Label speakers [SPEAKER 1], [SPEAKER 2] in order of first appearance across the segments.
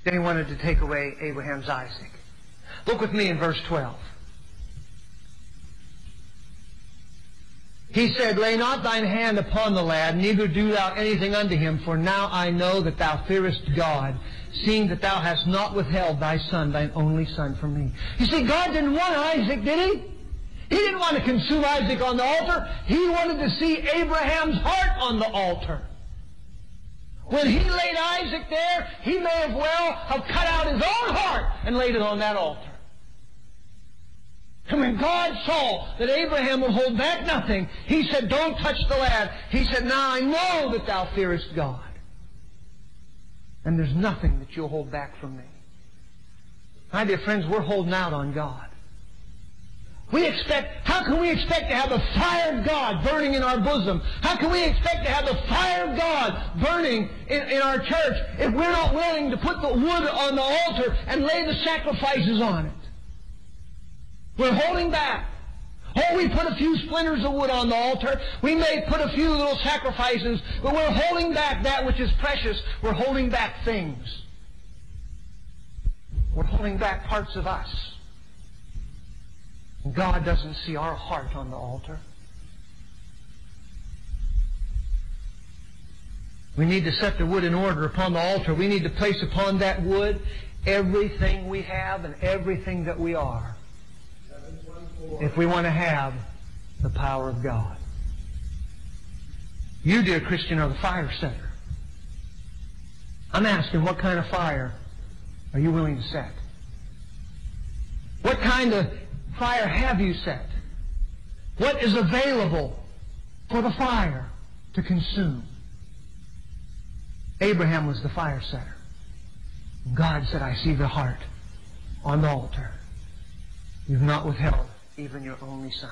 [SPEAKER 1] Then he wanted to take away Abraham's Isaac. Look with me in verse 12. He said, Lay not thine hand upon the lad, neither do thou anything unto him, for now I know that thou fearest God, seeing that thou hast not withheld thy son, thine only son, from me. You see, God didn't want Isaac, did he? He didn't want to consume Isaac on the altar. He wanted to see Abraham's heart on the altar. When he laid Isaac there, he may have well have cut out his own heart and laid it on that altar. And when God saw that Abraham would hold back nothing, he said, Don't touch the lad. He said, Now I know that thou fearest God, and there's nothing that you'll hold back from me. My dear friends, we're holding out on God. How can we expect to have the fire of God burning in our bosom? How can we expect to have the fire of God burning in our church if we're not willing to put the wood on the altar and lay the sacrifices on it? We're holding back. Oh, we put a few splinters of wood on the altar. We may put a few little sacrifices, but we're holding back that which is precious. We're holding back things. We're holding back parts of us. God doesn't see our heart on the altar. We need to set the wood in order upon the altar. We need to place upon that wood everything we have and everything that we are, if we want to have the power of God. You, dear Christian, are the fire setter. I'm asking, what kind of fire are you willing to set? What kind of fire have you set? What is available for the fire to consume? Abraham was the fire setter. God said, I see the heart on the altar. You've not withheld even your only son.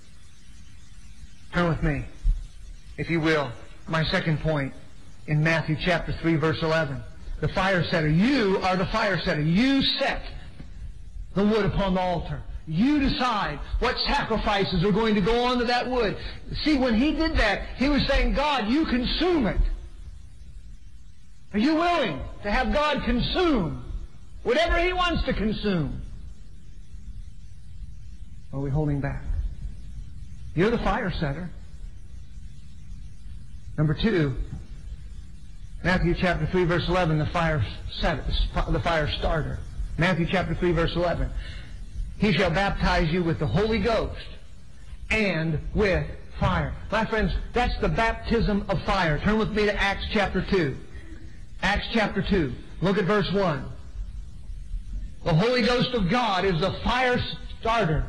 [SPEAKER 1] Turn with me, if you will, my second point in Matthew chapter 3, verse 11. The fire setter. You are the fire setter. You set the wood upon the altar. You decide what sacrifices are going to go onto that wood. See, when he did that, he was saying, God, you consume it. Are you willing to have God consume whatever he wants to consume? Or are we holding back? You're the fire setter. Number 2, Matthew chapter 3, verse 11, the fire starter. Matthew chapter 3, verse 11. He shall baptize you with the Holy Ghost and with fire. My friends, that's the baptism of fire. Turn with me to Acts chapter 2. Acts chapter 2. Look at verse 1. The Holy Ghost of God is the fire starter.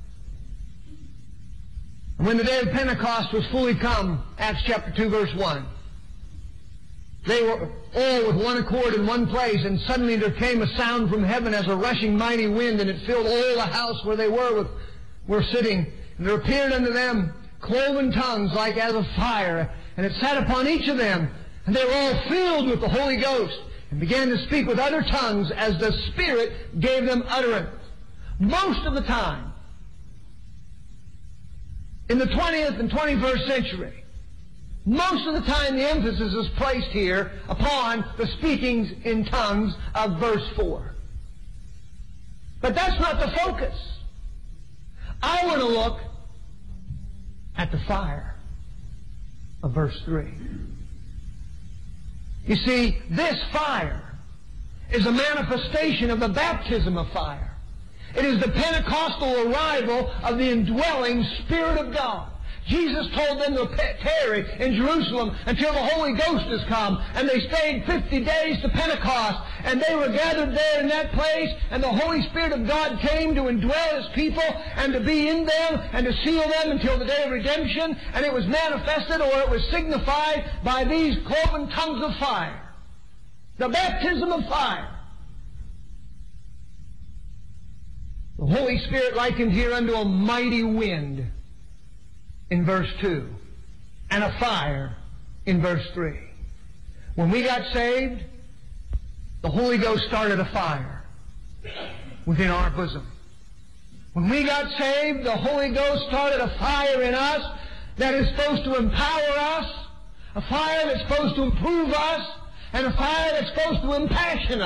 [SPEAKER 1] And when the day of Pentecost was fully come, Acts chapter 2, verse 1, they were all with one accord in one place, and suddenly there came a sound from heaven as a rushing mighty wind, and it filled all the house where they were sitting. And there appeared unto them cloven tongues like as of fire, and it sat upon each of them, and they were all filled with the Holy Ghost, and began to speak with other tongues as the Spirit gave them utterance. Most of the time, in the 20th and 21st century, most of the time the emphasis is placed here upon the speakings in tongues of verse 4. But that's not the focus. I want to look at the fire of verse 3. You see, this fire is a manifestation of the baptism of fire. It is the Pentecostal arrival of the indwelling Spirit of God. Jesus told them to tarry in Jerusalem until the Holy Ghost has come. And they stayed 50 days to Pentecost. And they were gathered there in that place. And the Holy Spirit of God came to indwell His people and to be in them and to seal them until the day of redemption. And it was manifested, or it was signified, by these cloven tongues of fire. The baptism of fire. The Holy Spirit likened here unto a mighty wind in verse 2, and a fire in verse 3. When we got saved, the Holy Ghost started a fire within our bosom. When we got saved, the Holy Ghost started a fire in us that is supposed to empower us, a fire that's supposed to improve us, and a fire that's supposed to impassion us.